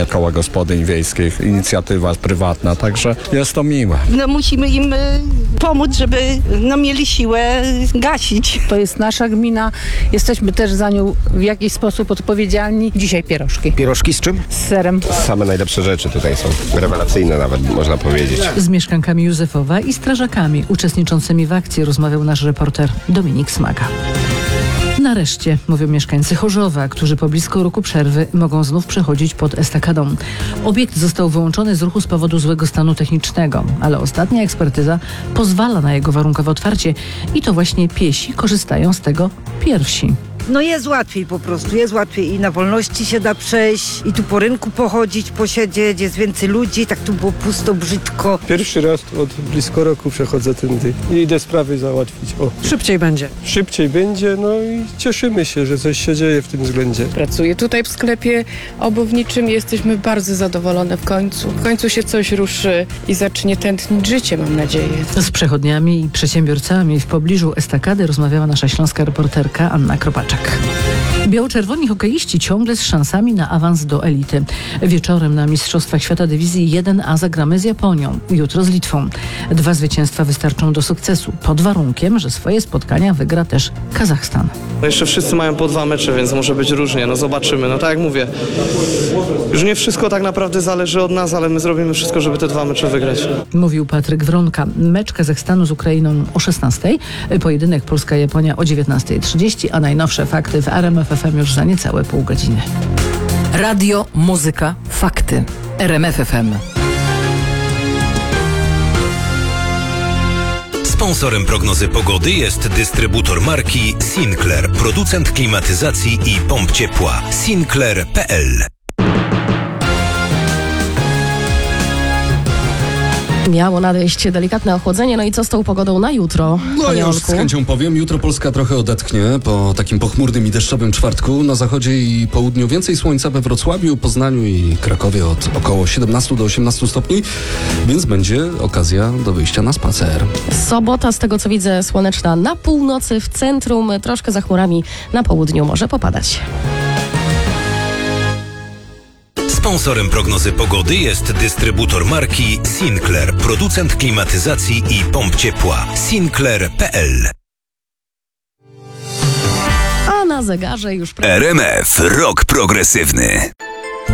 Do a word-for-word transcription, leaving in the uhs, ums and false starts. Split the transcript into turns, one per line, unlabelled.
działanie koła gospodyń wiejskich, inicjatywa prywatna, także jest to miłe.
No musimy im y, pomóc, żeby no, mieli siłę gasić.
To jest nasza gmina, jesteśmy też za nią w jakiś sposób odpowiedzialni. Dzisiaj pierożki.
Pierożki z czym?
Z serem.
Same najlepsze rzeczy tutaj są, rewelacyjne nawet można powiedzieć.
Z mieszkankami Józefowa i strażakami uczestniczącymi w akcji rozmawiał nasz reporter Dominik Smaga. Nareszcie, mówią mieszkańcy Chorzowa, którzy po blisko roku przerwy mogą znów przechodzić pod estakadą. Obiekt został wyłączony z ruchu z powodu złego stanu technicznego, ale ostatnia ekspertyza pozwala na jego warunkowe otwarcie i to właśnie piesi korzystają z tego pierwsi.
No jest łatwiej po prostu, jest łatwiej i na wolności się da przejść i tu po rynku pochodzić, posiedzieć, jest więcej ludzi, tak tu było pusto, brzydko.
Pierwszy raz od blisko roku przechodzę tędy i idę sprawy załatwić. O.
Szybciej będzie.
Szybciej będzie, no i cieszymy się, że coś się dzieje w tym względzie.
Pracuję tutaj w sklepie obuwniczym i jesteśmy bardzo zadowolone w końcu. W końcu się coś ruszy i zacznie tętnić życie, mam nadzieję.
Z przechodniami i przedsiębiorcami w pobliżu estakady rozmawiała nasza śląska reporterka Anna Kropaczak. Biało-czerwoni hokeiści ciągle z szansami na awans do elity. Wieczorem na Mistrzostwach Świata Dywizji jeden A zagramy z Japonią, jutro z Litwą. Dwa zwycięstwa wystarczą do sukcesu, pod warunkiem, że swoje spotkania wygra też Kazachstan.
No jeszcze wszyscy mają po dwa mecze, więc może być różnie, no zobaczymy. No tak jak mówię, już nie wszystko tak naprawdę zależy od nas, ale my zrobimy wszystko, żeby te dwa mecze wygrać.
Mówił Patryk Wronka. Mecz Kazachstanu z Ukrainą o szesnastej, pojedynek Polska-Japonia o dziewiętnastej trzydzieści, a najnowsze fakty w R M F F M już za niecałe pół godziny.
Radio, muzyka, fakty. R M F F M.
Sponsorem prognozy pogody jest dystrybutor marki Sinclair, producent klimatyzacji i pomp ciepła. Sinclair kropka p l.
Miało nadejść delikatne ochłodzenie, no i co z tą pogodą na jutro?
No ja już z chęcią powiem, jutro Polska trochę odetchnie po takim pochmurnym i deszczowym czwartku. Na zachodzie i południu więcej słońca, we Wrocławiu, Poznaniu i Krakowie od około siedemnastu do osiemnastu stopni, więc będzie okazja do wyjścia na spacer.
Sobota, z tego co widzę, słoneczna na północy, w centrum, troszkę za chmurami, na południu może popadać.
Sponsorem prognozy pogody jest dystrybutor marki Sinclair, producent klimatyzacji i pomp ciepła. Sinclair kropka p l.
A na zegarze już...
R M F Rok Progresywny.